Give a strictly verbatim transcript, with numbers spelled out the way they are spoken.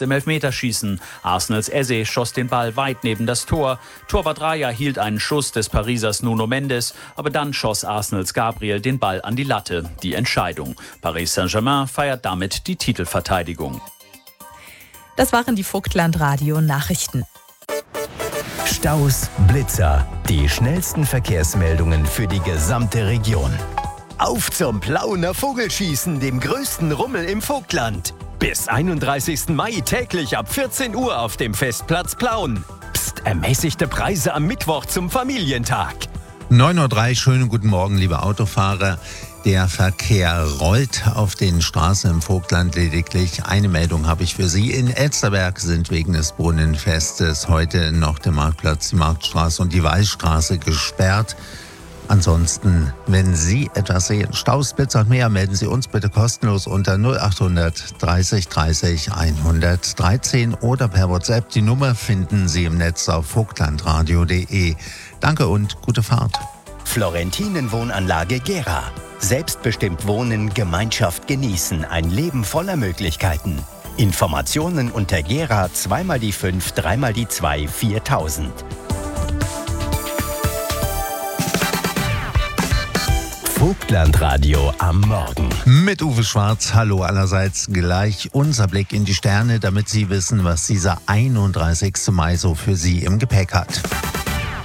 im Elfmeterschießen. Arsenals Eze schoss den Ball weit neben das Tor. Torwart Raya hielt einen Schuss des Parisers Nuno Mendes, aber dann schoss Arsenals Gabriel den Ball an die Latte. Die Entscheidung. Paris Saint-Germain feiert damit die Titelverteidigung. Das waren die Vogtland-Radio-Nachrichten. Staus, Blitzer, die schnellsten Verkehrsmeldungen für die gesamte Region. Auf zum Plauener Vogelschießen, dem größten Rummel im Vogtland. Bis einunddreißigsten Mai täglich ab vierzehn Uhr auf dem Festplatz Plauen. Psst, ermäßigte Preise am Mittwoch zum Familientag. neun Uhr drei, schönen guten Morgen, liebe Autofahrer. Der Verkehr rollt auf den Straßen im Vogtland. Lediglich eine Meldung habe ich für Sie. In Elsterberg sind wegen des Brunnenfestes heute noch der Marktplatz, die Marktstraße und die Wallstraße gesperrt. Ansonsten, wenn Sie etwas sehen, Staus, Blitzer und mehr, melden Sie uns bitte kostenlos unter null achthundert dreißig dreißig hundertdreizehn oder per WhatsApp. Die Nummer finden Sie im Netz auf vogtlandradio punkt de. Danke und gute Fahrt. Florentinen Wohnanlage Gera. Selbstbestimmt wohnen, Gemeinschaft genießen, ein Leben voller Möglichkeiten. Informationen unter Gera zwei mal die fünf, drei mal die zwei, viertausend. Vogtlandradio am Morgen. Mit Uwe Schwarz, hallo allerseits. Gleich unser Blick in die Sterne, damit Sie wissen, was dieser einunddreißigste Mai so für Sie im Gepäck hat.